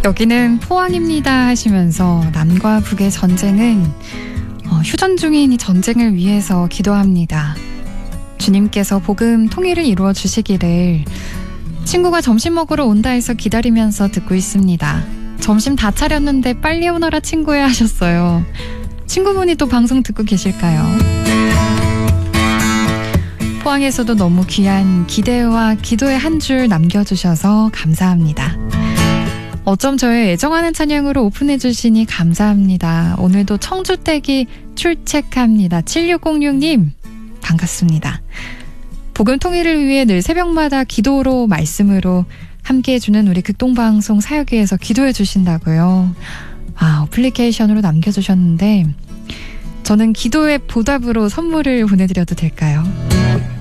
여기는 포항입니다 하시면서 남과 북의 전쟁은 휴전 중인 이 전쟁을 위해서 기도합니다. 주님께서 복음 통일을 이루어 주시기를. 친구가 점심 먹으러 온다 해서 기다리면서 듣고 있습니다. 점심 다 차렸는데 빨리 오너라 친구야 하셨어요. 친구분이 또 방송 듣고 계실까요? 포항에서도 너무 귀한 기대와 기도의 한 줄 남겨주셔서 감사합니다. 어쩜 저의 애정하는 찬양으로 오픈해 주시니 감사합니다. 오늘도 청주댁이 출첵합니다. 7606님 반갑습니다. 복음 통일을 위해 늘 새벽마다 기도로 말씀으로 함께해 주는 우리 극동방송 사역위에서 기도해 주신다고요. 어플리케이션으로 남겨주셨는데 저는 기도의 보답으로 선물을 보내드려도 될까요?